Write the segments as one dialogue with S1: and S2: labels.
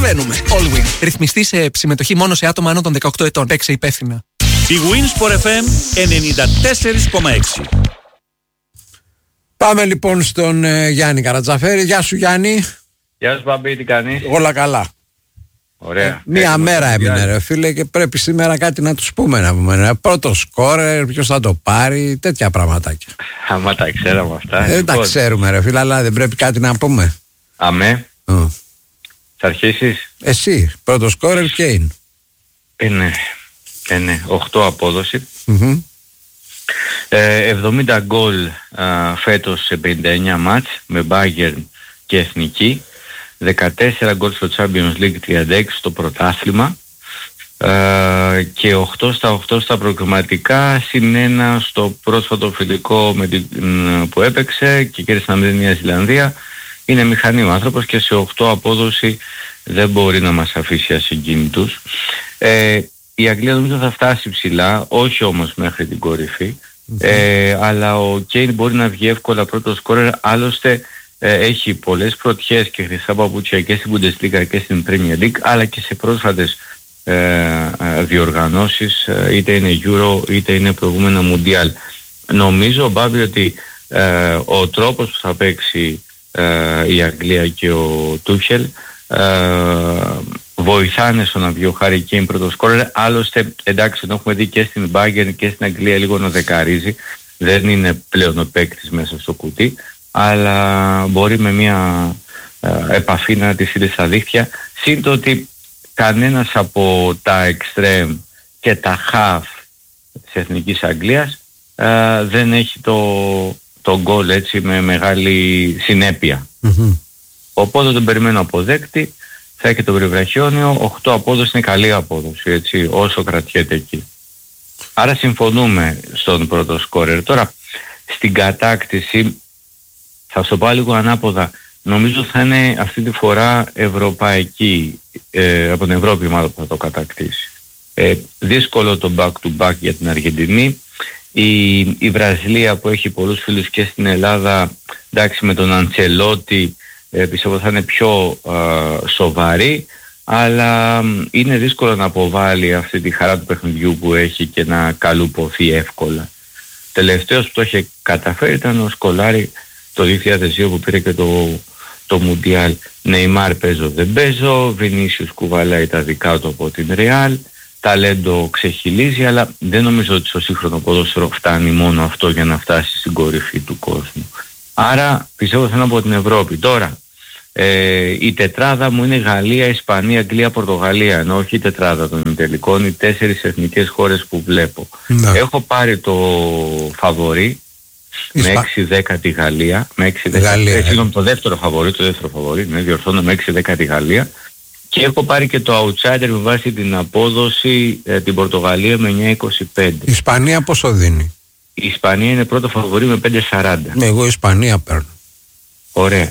S1: προλαβαίνουμε. Allwin. Ρυθμιστή σε συμμετοχή μόνο σε άτομα άνω των 18 ετών. Παίξε υπεύθυνα.
S2: Η Winsport FM 94,6.
S3: Πάμε λοιπόν στον Γιάννη Καρατζαφέρη. Γεια σου Γιάννη.
S4: Γεια σου Μπαμπή, τι κάνεις?
S3: Όλα καλά.
S4: Ωραία.
S3: Μία μέρα έμεινε ρε φίλε και πρέπει σήμερα κάτι να τους πούμε. Πρώτο σκόρερ, ποιος θα το πάρει, τέτοια πραγματάκια.
S4: Άμα τα ξέραμε αυτά.
S3: Δεν τα ξέρουμε ρε φίλε, αλλά δεν πρέπει κάτι να πούμε.
S4: Αμέ. Θα αρχίσεις?
S3: Εσύ, πρώτο σκόρερ Κέιν.
S4: Ναι, 8 απόδοση. 70 γκολ φέτος σε 59 μάτς με Bayern και Εθνική. 14 γκολ στο Champions League, 36 στο πρωτάθλημα και 8 στα 8 στα προκριματικά, συν 1 στο πρόσφατο φιλικό που έπαιξε και κέρδισε με την Νέα Ζηλανδία. Είναι μηχανή ο άνθρωπος και σε 8 απόδοση δεν μπορεί να μας αφήσει ασυγκίνητους. Η Αγγλία νομίζω θα φτάσει ψηλά, όχι όμως μέχρι την κορυφή, αλλά ο Κέιν μπορεί να βγει εύκολα πρώτο σκόρερ, άλλωστε έχει πολλές πρωτιές και χρυσά παπούτσια και στην Bundesliga και στην Premier League, αλλά και σε πρόσφατες διοργανώσεις, είτε είναι Euro είτε είναι προηγούμενα Mundial. Νομίζω, Μπάμπη, ότι ο τρόπος που θα παίξει η Αγγλία και ο Τούχελ βοηθάνε στο να βγει ο Χάρι Κέιν πρώτο σκόρερ. Άλλωστε, εντάξει, έχουμε δει και στην Bayern και στην Αγγλία λίγο να δεκαρίζει, δεν είναι πλέον ο παίκτης μέσα στο κουτί, αλλά μπορεί με μια επαφή να τη στείλει στα δίχτυα. Συν το ότι κανένας από τα extreme και τα half της Εθνικής Αγγλίας δεν έχει το γκολ έτσι με μεγάλη συνέπεια. Οπότε τον περιμένω αποδέκτη, θα έχει το περιβραχιόνιο. 8 απόδοση είναι καλή απόδοση, έτσι, όσο κρατιέται εκεί. Άρα συμφωνούμε στον πρώτο σκόρερ. Τώρα στην κατάκτηση θα σου πάω λίγο ανάποδα. Νομίζω θα είναι αυτή τη φορά ευρωπαϊκή, από την Ευρώπη μάλλον που θα το κατακτήσει. Δύσκολο το back to back για την Αργεντινή. Η Βραζιλία που έχει πολλούς φίλους και στην Ελλάδα, εντάξει, με τον Αντσελότη πιστεύω θα είναι πιο σοβαρή, αλλά είναι δύσκολο να αποβάλει αυτή τη χαρά του παιχνιδιού που έχει και να καλουποθεί εύκολα. Τελευταίος που το είχε καταφέρει ήταν ο Σκολάρη το 2002 που πήρε και το Μουντιάλ. Νεϊμάρ παίζω δεν παίζω, Βινίσιους κουβαλάει τα δικά του από την Ρεάλ, ταλέντο ξεχυλίζει, αλλά δεν νομίζω ότι στο σύγχρονο ποδόσφαιρο φτάνει μόνο αυτό για να φτάσει στην κορυφή του κόσμου. Άρα πιστεύω θα είναι από την Ευρώπη. Τώρα η τετράδα μου είναι Γαλλία, Ισπανία, Αγγλία, Πορτογαλία, ενώ όχι η τετράδα των τελικών, οι 4 εθνικές χώρες που βλέπω. Έχω πάρει το φαβορί με 6-10 τη Γαλλία, με 6-10, το δεύτερο φαβορί, ναι, διορθώνω, με 6-10 τη Γαλλία, και έχω πάρει και το outsider με βάση την απόδοση την Πορτογαλία με 9-25.
S3: Η Ισπανία πόσο δίνει?
S4: Η Ισπανία είναι πρώτο φαβορί με 5-40.
S3: Εγώ η Ισπανία παίρνω.
S4: Ωραία.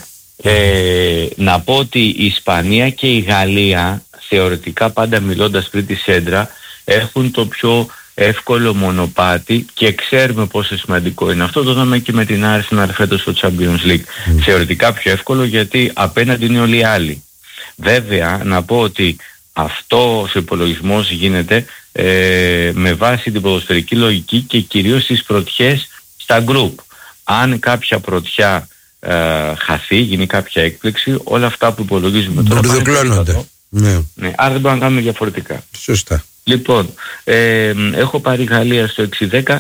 S4: Να πω ότι η Ισπανία και η Γαλλία θεωρητικά, πάντα μιλώντας πριν τη σέντρα, έχουν το πιο εύκολο μονοπάτι και ξέρουμε πόσο σημαντικό είναι αυτό. Το είδαμε και με την Arsenal φέτος στο Champions League. Θεωρητικά πιο εύκολο γιατί απέναντι είναι όλοι οι άλλοι. Βέβαια να πω ότι αυτός ο υπολογισμός γίνεται με βάση την ποδοσφαιρική λογική και κυρίως τις πρωτιές στα group. Αν κάποια πρωτιά χαθεί, γίνει κάποια έκπληξη, όλα αυτά που υπολογίζουμε τώρα
S3: μπουρδουκλώνονται. Ναι,
S4: άρα δεν μπορούμε να κάνουμε διαφορετικά.
S3: Σωστά.
S4: Λοιπόν, έχω πάρει Γαλλία στο 6-10,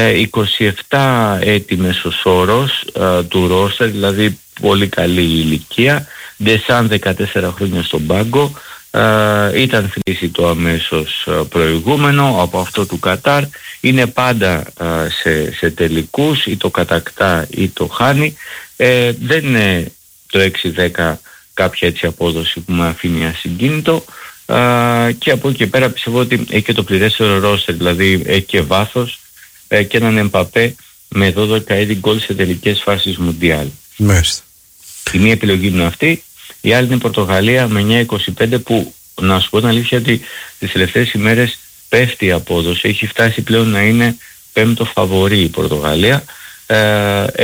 S4: 27 έτη μέσος όρος του ρόστερ, δηλαδή πολύ καλή ηλικία. Ντεσάν 14 χρόνια στον πάγκο, ήταν φύση το αμέσως προηγούμενο από αυτό του Κατάρ, είναι πάντα σε τελικούς, ή το κατακτά ή το χάνει. Δεν είναι το 6-10 κάποια έτσι απόδοση που με αφήνει ασυγκίνητο, και από εκεί και πέρα πιστεύω ότι έχει και το πληρέστερο ρόστερ, δηλαδή έχει και βάθος, και έναν Εμπαπέ με 12 ήδη γκολ σε τελικές φάσεις Μουντιάλ.
S3: Μάλιστα.
S4: Η μία επιλογή είναι αυτή, η άλλη είναι η Πορτογαλία με 9-25, που να σου πω την αλήθεια ότι τις τελευταίες ημέρες πέφτει η απόδοση, έχει φτάσει πλέον να είναι πέμπτο φαβορί η Πορτογαλία,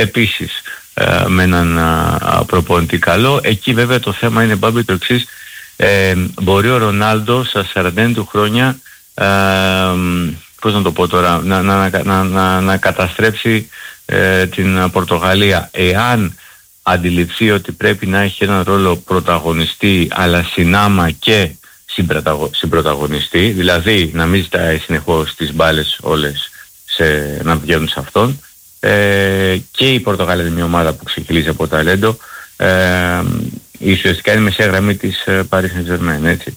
S4: επίσης με έναν προπονητή καλό. Εκεί βέβαια το θέμα είναι, Μπάμπη, το εξής, Μπορεί ο Ρονάλντο στα 41 του χρόνια, πώς να το πω τώρα, να καταστρέψει την Πορτογαλία, εάν αντιληφθεί ότι πρέπει να έχει έναν ρόλο πρωταγωνιστή αλλά συνάμα και συμπρωταγωνιστή, δηλαδή να μην ζητάει συνεχώς τις μπάλες όλες να βγαίνουν σε αυτόν, και η Πορτογαλία είναι μια ομάδα που ξεχυλίζει από ταλέντο, ουσιαστικά είναι μεσαία γραμμή της Paris Saint-Germain, έτσι.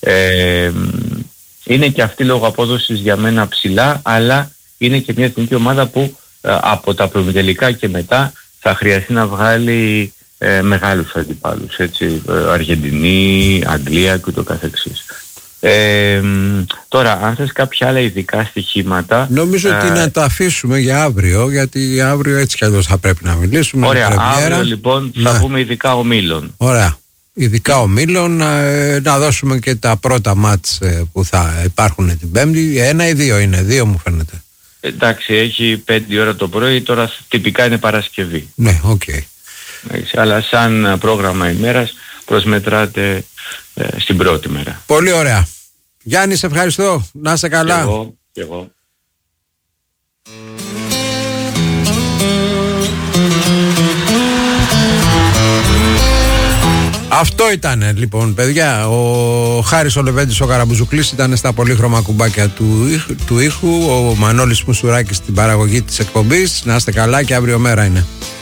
S4: Είναι και αυτή λόγω απόδοσης για μένα ψηλά, αλλά είναι και μια εθνική ομάδα που από τα προημιτελικά και μετά θα χρειαστεί να βγάλει μεγάλους αντιπάλους, έτσι, Αργεντινή, Αγγλία και ούτω καθεξής. Τώρα, αν θες κάποια άλλα ειδικά στοιχήματα...
S3: Νομίζω ότι να τα αφήσουμε για αύριο, γιατί αύριο έτσι κι αλλιώς θα πρέπει να μιλήσουμε.
S4: Ωραία, αύριο λοιπόν θα πούμε ειδικά ομίλων.
S3: Ωραία, ειδικά ομίλων, να δώσουμε και τα πρώτα μάτς που θα υπάρχουν την Πέμπτη. 1 ή 2 είναι, 2 μου φαίνεται.
S4: Εντάξει, έχει 5 ώρα το πρωί, τώρα τυπικά είναι Παρασκευή.
S3: Ναι, οκ.
S4: Αλλά σαν πρόγραμμα ημέρας προσμετράτε στην πρώτη μέρα.
S3: Πολύ ωραία. Γιάννη, σε ευχαριστώ. Να είσαι καλά.
S4: Και εγώ.
S3: Αυτό ήταν λοιπόν, παιδιά. Ο Χάρης ο Λεβέντης ο Καραμπουζουκλής ήταν στα πολύχρωμα κουμπάκια του ήχου. Ο Μανώλης Μουσουράκης στην παραγωγή της εκπομπής. Να είστε καλά και αύριο μέρα είναι.